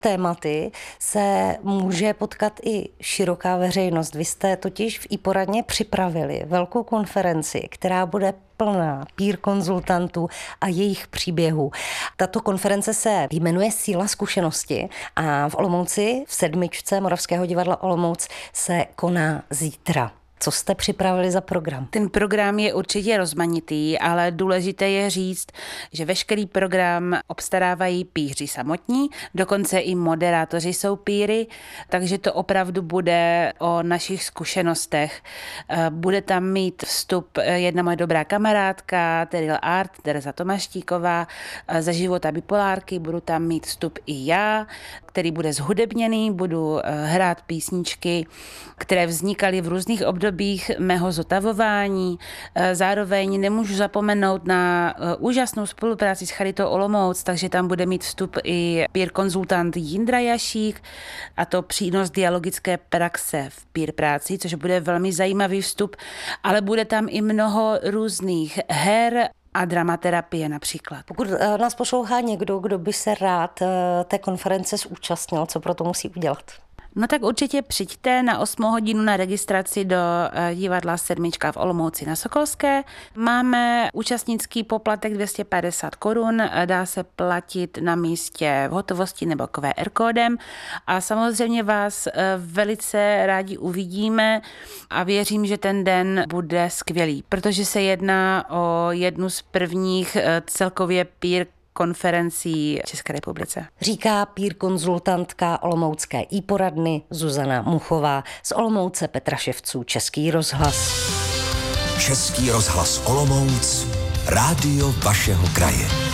tématy se může potkat i široká veřejnost. Vy jste totiž v iPoradně připravili velkou konferenci, která bude plná peer konzultantů a jejich příběhů. Tato konference se jmenuje Síla zkušenosti a v Olomouci v 7. Moravského divadla Olomouc se koná zítra. Co jste připravili za program? Ten program je určitě rozmanitý, ale důležité je říct, že veškerý program obstarávají píři samotní, dokonce i moderátoři jsou píry, takže to opravdu bude o našich zkušenostech. Bude tam mít vstup jedna moje dobrá kamarádka, Teril Art, Tereza Tomaštíková, ze života bipolárky, budu tam mít vstup i já, který bude zhudebněný, budu hrát písničky, které vznikaly v různých obdobích mého zotavování. Zároveň nemůžu zapomenout na úžasnou spolupráci s Charitou Olomouc, takže tam bude mít vstup i peer konzultant Jindra Jašík, a to přínos dialogické praxe v peer práci, což bude velmi zajímavý vstup, ale bude tam i mnoho různých her a dramaterapie například. Pokud nás poslouchá někdo, kdo by se rád té konference zúčastnil, co pro to musí udělat? No tak určitě přijďte na 8 hodinu na registraci do divadla 7 v Olomouci na Sokolské. Máme účastnický poplatek 250 korun, dá se platit na místě v hotovosti nebo QR kódem a samozřejmě vás velice rádi uvidíme a věřím, že ten den bude skvělý, protože se jedná o jednu z prvních celkově peer konferencí v České republice. Říká peer konzultantka olomoucké iPoradny Zuzana Muchová, z Olomouce Petra Ševců, Český rozhlas. Český rozhlas Olomouc, rádio vašeho kraje.